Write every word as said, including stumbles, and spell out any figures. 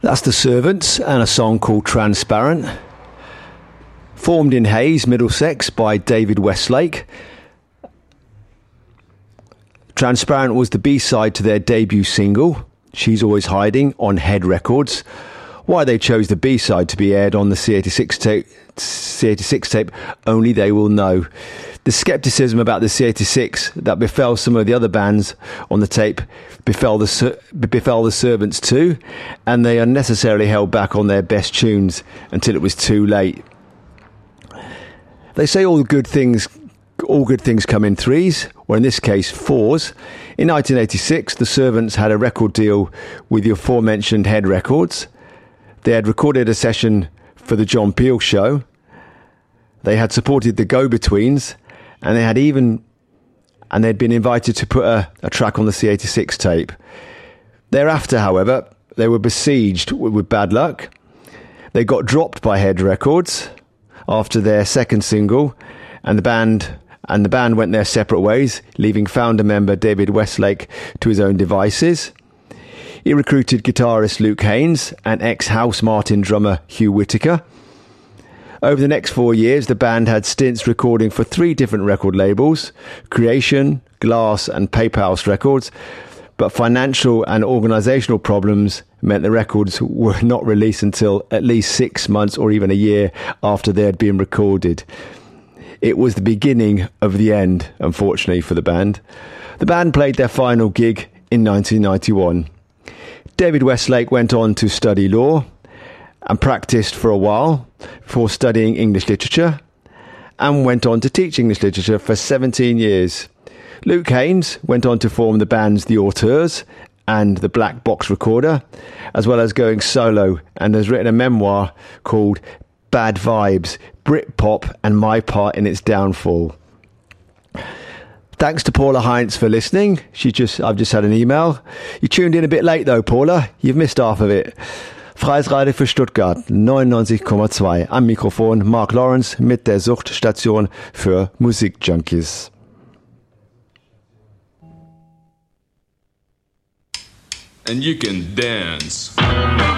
That's The Servants and a song called Transparent. Formed in Hayes, Middlesex by David Westlake. Transparent was the B-side to their debut single, She's Always Hiding, on Head Records. Why they chose the B-side to be aired on the C eighty-six tape, C eighty-six tape, only they will know. The scepticism about the C eighty-six that befell some of the other bands on the tape befell the befell the Servants too, and they unnecessarily held back on their best tunes until it was too late. They say all good things, all good things come in threes, or in this case, fours. In nineteen eighty-six, the Servants had a record deal with the aforementioned Head Records. They had recorded a session for the John Peel Show. They had supported the Go-Betweens, and they had even, and they'd been invited to put a, a track on the C eighty-six tape. Thereafter, however, they were besieged with, with bad luck. They got dropped by Head Records after their second single, and the band and the band went their separate ways, leaving founder member David Westlake to his own devices. He recruited guitarist Luke Haines and ex-House Martin drummer Hugh Whitaker. Over the next four years, the band had stints recording for three different record labels, Creation, Glass and Paper House Records, but financial and organisational problems meant the records were not released until at least six months or even a year after they had been recorded. It was the beginning of the end, unfortunately, for the band. The band played their final gig in nineteen ninety-one. David Westlake went on to study law and practiced for a while before studying English literature, and went on to teach English literature for seventeen years. Luke Haines went on to form the bands The Auteurs and The Black Box Recorder, as well as going solo, and has written a memoir called Bad Vibes, Britpop and My Part in Its Downfall. Thanks to Paula Heinz for listening. She just, I've just had an email. You tuned in a bit late though, Paula. You've missed half of it. Freies Radio für Stuttgart, neunundneunzig Komma zwei. Am Mikrofon Mark Lawrence mit der Suchtstation für Musikjunkies. And you can dance.